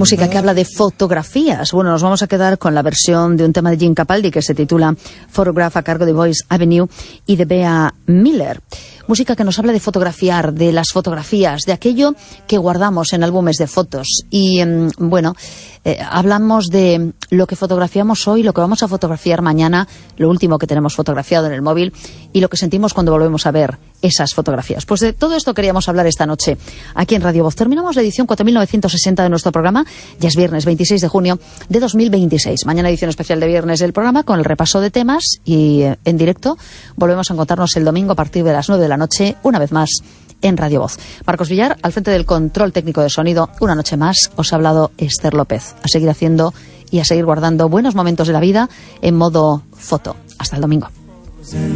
Música que habla de fotografías. Bueno, nos vamos a quedar con la versión de un tema de Jim Capaldi que se titula Photograph, a cargo de Voice Avenue y de Bea Miller. Música que nos habla de fotografiar, de las fotografías, de aquello que guardamos en álbumes de fotos. Y hablamos de lo que fotografiamos hoy, lo que vamos a fotografiar mañana, lo último que tenemos fotografiado en el móvil y lo que sentimos cuando volvemos a ver esas fotografías. Pues de todo esto queríamos hablar esta noche aquí en Radio Voz. Terminamos la edición 4960 de nuestro programa. Ya es viernes 26 de junio de 2026. Mañana edición especial de viernes del programa con el repaso de temas y en directo volvemos a encontrarnos el domingo a partir de las 9 de la noche, una vez más en Radio Voz. Marcos Villar, al frente del control técnico de sonido. Una noche más os ha hablado Esther López. A seguir haciendo y a seguir guardando buenos momentos de la vida en modo foto. Hasta el domingo.